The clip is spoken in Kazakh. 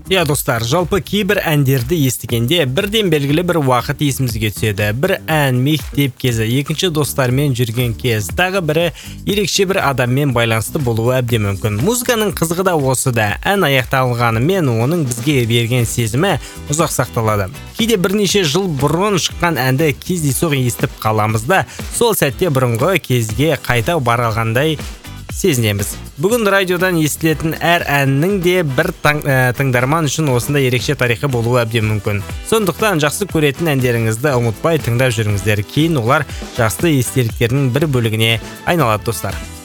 Иә достар, жалпы кейбір әндерді естігенде бірден белгілі бір уақыт есімізге түседі. Бір ән мектеп кезі, екінші достармен жүрген кез, тағы бірі ерекше бір адаммен байланысты болуы әбден мүмкін. Музыканың қызығы да осыда. Ән аяқталғанымен оның бізге берген сезімі ұзақ сақталады. Кейде бірнеше жыл бұрын шыққан әнді кездейсоқ естіп қаламыз да, сол сәтте бұрынғы кезге қайта баралғандай сезінеміз. Бүгін радиодан естілетін әр әннің де бір тыңдарман үшін осында ерекше тарихы болуы әбден мүмкін. Сондықтан жақсы көретін әндеріңізді ұмытпай тыңдап жүріңіздер. Кейін олар жақсы естеліктердің бір бөлігіне айналады достар.